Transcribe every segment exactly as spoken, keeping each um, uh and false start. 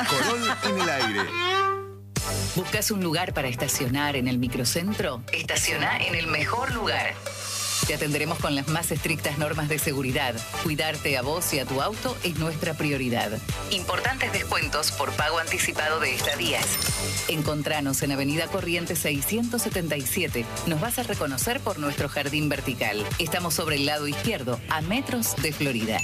Corol en el aire. ¿Buscas un lugar para estacionar en el microcentro? Estaciona en el mejor lugar. Te atenderemos con las más estrictas normas de seguridad. Cuidarte a vos y a tu auto es nuestra prioridad. Importantes descuentos por pago anticipado de estadías. Encontranos en Avenida Corrientes seiscientos setenta y siete. Nos vas a reconocer por nuestro jardín vertical. Estamos sobre el lado izquierdo, a metros de Florida.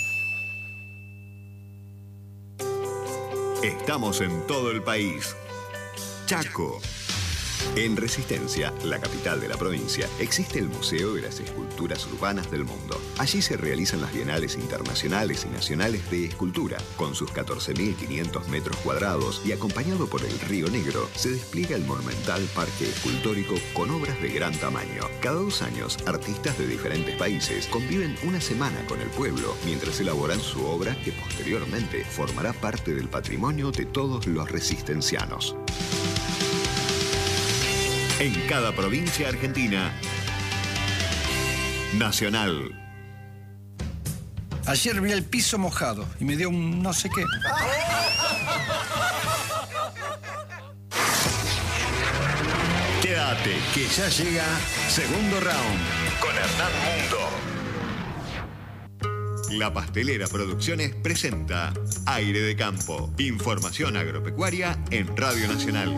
Estamos en todo el país. Chaco. En Resistencia, la capital de la provincia, existe el Museo de las Esculturas Urbanas del Mundo. Allí se realizan las bienales internacionales y nacionales de escultura. Con sus catorce mil quinientos metros cuadrados y acompañado por el Río Negro, se despliega el monumental parque escultórico con obras de gran tamaño. Cada dos años, artistas de diferentes países conviven una semana con el pueblo mientras elaboran su obra que posteriormente formará parte del patrimonio de todos los resistencianos. En cada provincia argentina, Nacional. Ayer vi el piso mojado y me dio un no sé qué. Quédate, que ya llega Segundo Round con Hernán Mundo. La Pastelera Producciones presenta Aire de Campo. Información agropecuaria en Radio Nacional.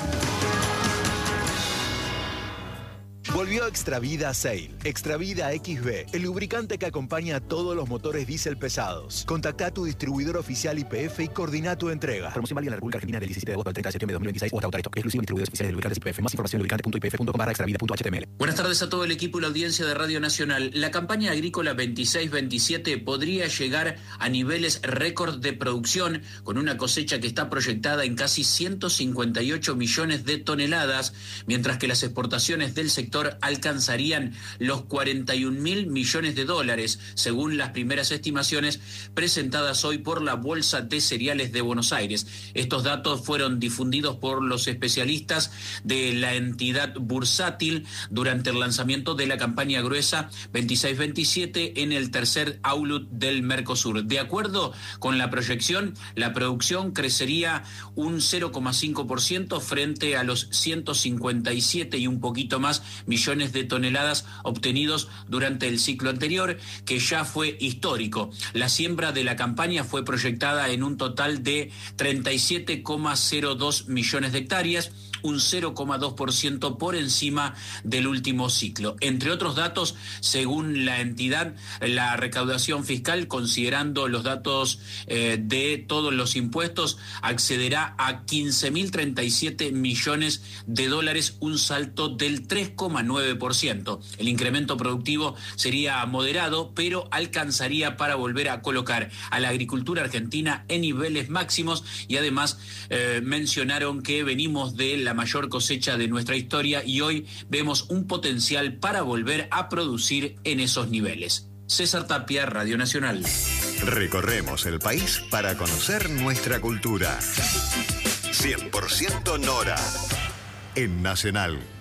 Volvió Extravida Sail. Extravida X B, el lubricante que acompaña a todos los motores diésel pesados. Contacta a tu distribuidor oficial I P F y coordina tu entrega. Promoción válida en la República Argentina del diecisiete de agosto al treinta de septiembre de dos mil veintiséis o hasta agotar stock. Exclusivo distribuidores oficiales de lubricantes I P F. Más información en lubricante punto i p f punto com barra extravida punto h t m l. Buenas tardes a todo el equipo y la audiencia de Radio Nacional. La campaña agrícola veintiséis veintisiete podría llegar a niveles récord de producción con una cosecha que está proyectada en casi ciento cincuenta y ocho millones de toneladas, mientras que las exportaciones del sector alcanzarían los cuarenta y un mil millones de dólares, según las primeras estimaciones presentadas hoy por la Bolsa de Cereales de Buenos Aires. Estos datos fueron difundidos por los especialistas de la entidad bursátil durante el lanzamiento de la campaña gruesa veintiséis veintisiete en el tercer Outlook del Mercosur. De acuerdo con la proyección, la producción crecería un cero coma cinco por ciento frente a los ciento cincuenta y siete y un poquito más millones de toneladas obtenidos durante el ciclo anterior, que ya fue histórico. La siembra de la campaña fue proyectada en un total de treinta y siete coma cero dos millones de hectáreas, un cero coma dos por ciento por encima del último ciclo. Entre otros datos, según la entidad, la recaudación fiscal, considerando los datos eh, de todos los impuestos, accederá a quince mil treinta y siete millones de dólares, un salto del tres coma nueve por ciento. El incremento productivo sería moderado, pero alcanzaría para volver a colocar a la agricultura argentina en niveles máximos, y además eh, mencionaron que venimos de la mayor cosecha de nuestra historia y hoy vemos un potencial para volver a producir en esos niveles. César Tapia, Radio Nacional. Recorremos el país para conocer nuestra cultura. cien por ciento Nora en Nacional.